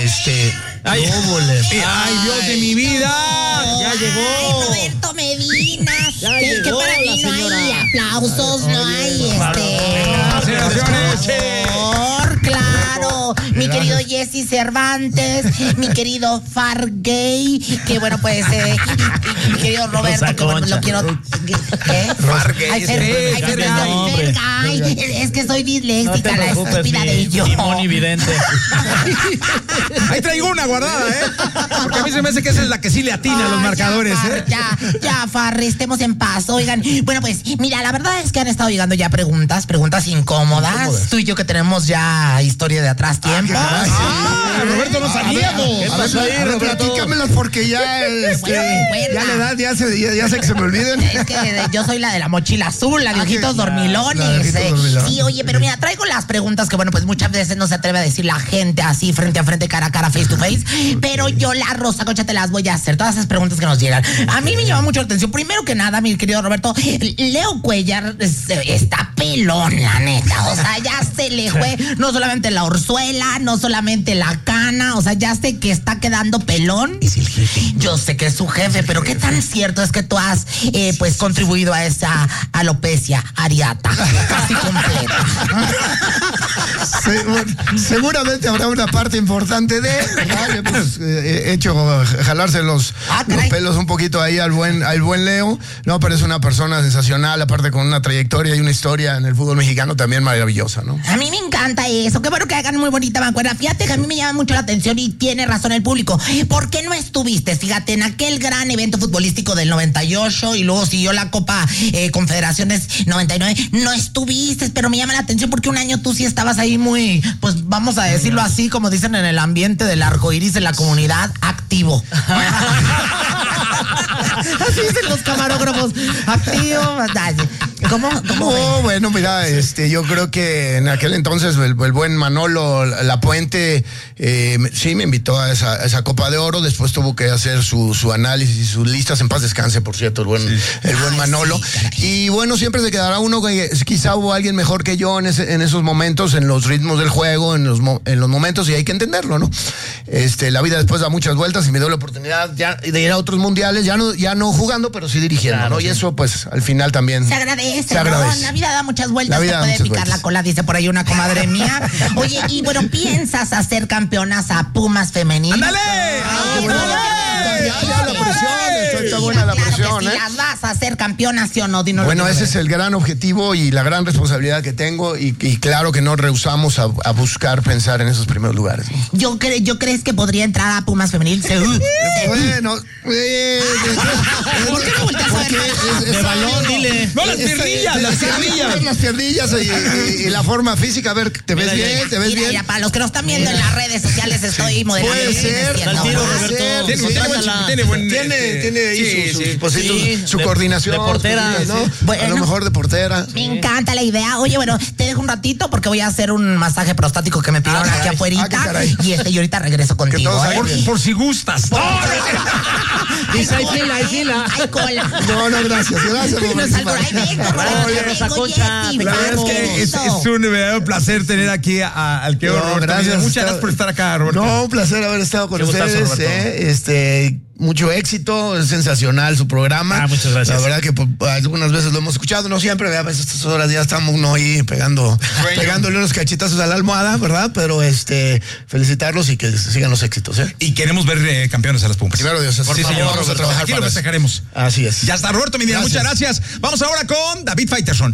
Ay, Dios de mi vida. Ya llegó. Roberto Medina. Que llegó para mí no hay aplausos, no hay claro. Mi querido Jesse Cervantes, mi querido Fargay, que bueno, pues, mi querido Roberto, que bueno, lo quiero. ¿Qué? Fargay. Es que soy disléxica, no la estúpida de yo. Y monividente. Ahí traigo una guardada, porque a mí se me hace que esa es la que sí le atina a los marcadores, Ya, Far, estemos en paz. Oigan, bueno, pues, mira, la verdad es que han estado llegando ya preguntas incómodas. Tú y yo que tenemos ya historia de atrás tiempo. Roberto, no sabíamos. A ver, platícamelas porque ya, ya la edad, ya sé que se me olviden. Es que yo soy la de la mochila azul, la de ojitos dormilones. Sí, oye, pero mira, traigo las preguntas que, bueno, pues muchas veces no se atreve a decir la gente así, frente a frente, cara a cara, face to face. Pero yo, la Rosa Concha, te las voy a hacer. Todas esas preguntas que nos llegan. A mí me llama mucho la atención. Primero que nada, mi querido Roberto, Leo Cuellar está pelón, la neta. O sea, ya se le fue no solamente la orzuela, no solamente la cana, o sea, ya sé que está quedando pelón. Es el jefe. Yo sé que es su jefe, pero ¿qué tan cierto es que tú has, pues, contribuido a esa alopecia areata casi completa? Seguramente habrá una parte importante de, ¿verdad? Hemos hecho jalarse los pelos un poquito ahí al buen Leo. No, pero es una persona sensacional, aparte con una trayectoria y una historia en el fútbol mexicano también maravillosa, ¿no? A mí me encanta eso. Qué bueno que hagan muy bonita mancuerna. Fíjate que a mí me llama mucho la atención y tiene razón el público. ¿Por qué no estuviste? Fíjate, en aquel gran evento futbolístico del 98 y luego siguió la Copa Confederaciones 99. No estuviste, pero me llama la atención porque un año tú sí estabas ahí muy, pues vamos a decirlo así, como dicen en el ambiente del arco iris en la comunidad, activo. Así dicen los camarógrafos, activo. ¿Cómo? No, bueno, mira, yo creo que en aquel entonces el buen Manolo Lapuente sí me invitó a esa Copa de Oro. Después tuvo que hacer su análisis y sus listas. En paz descanse, por cierto, el buen Manolo. Sí, y bueno, siempre se quedará uno que quizá hubo alguien mejor que yo en esos momentos, en los ritmos del juego, en los momentos, y hay que entenderlo, ¿no? La vida después da muchas vueltas y me dio la oportunidad ya de ir a otros mundiales, ya no jugando, pero sí dirigiendo, claro, ¿no? Sí. Y eso, pues, al final también se agradece, ¿no? La vida da muchas vueltas, te puede picar la cola, dice por ahí una comadre mía. Oye, y bueno, ¿piensas hacer campeonas a Pumas femenil? ¡Ándale! Ya la presión, está buena la presión, si las vas a hacer campeonas, ¿sí o no? Bueno, ese es el gran objetivo y la gran responsabilidad que tengo y claro que no rehusamos a buscar pensar en esos primeros lugares. ¿Yo crees que podría entrar a Pumas femenil? Bueno, ¿por qué no volteas a ver? De balón, dile. No, las piernillas. Las piernillas y la forma física, a ver, ¿te ves bien? ¿Te ves bien? Ya, para los que nos están viendo en las redes sociales estoy modelando. Puede ser. Tiene ahí su coordinación. De portera, ¿no? Bueno, a lo mejor de portera. Me encanta la idea. Oye, bueno, te dejo un ratito porque voy a hacer un masaje prostático que me pidieron aquí afuerita. Y y ahorita regreso contigo. Por si gustas. Dice, hay fila. Hay cola. No, gracias. Rosa Concha. La verdad es que es un verdadero placer tener aquí al que Roberto. Gracias. Muchas gracias por estar acá, Roberto. No, un placer haber estado con ustedes. Mucho éxito, es sensacional su programa. Muchas gracias. La verdad que algunas veces lo hemos escuchado, no siempre, a veces a estas horas ya estamos uno ahí pegándole unos cachetazos a la almohada, ¿verdad? Pero felicitarlos y que sigan los éxitos, ¿eh? Y queremos ver campeones a las Pumas. Primero Dios, por favor, vamos a trabajar. Aquí lo festejaremos. Así es. Ya está, Roberto Medina, muchas gracias. Vamos ahora con David Faitelson.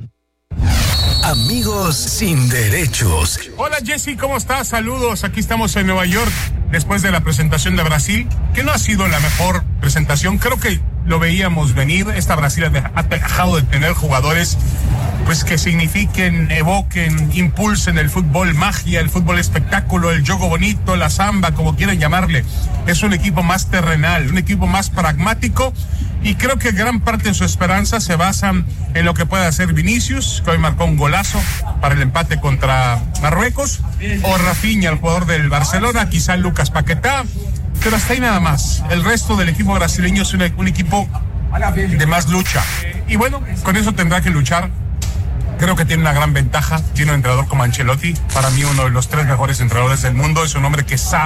Amigos sin derechos. Hola Jesse, ¿cómo estás? Saludos, aquí estamos en Nueva York después de la presentación de Brasil, que no ha sido la mejor presentación, creo que lo veíamos venir. Esta Brasil ha dejado de tener jugadores pues que signifiquen, evoquen, impulsen el fútbol magia, el fútbol espectáculo, el juego bonito, la samba, como quieran llamarle. Es un equipo más terrenal, un equipo más pragmático, y creo que gran parte de su esperanza se basa en lo que puede hacer Vinicius, que hoy marcó un golazo para el empate contra Marruecos, o Rafinha, el jugador del Barcelona, quizá Lucas Paquetá, pero hasta ahí nada más. El resto del equipo brasileño es un equipo de más lucha, y bueno, con eso tendrá que luchar. Creo que tiene una gran ventaja, tiene un entrenador como Ancelotti, para mí uno de los 3 mejores entrenadores del mundo, es un hombre que sabe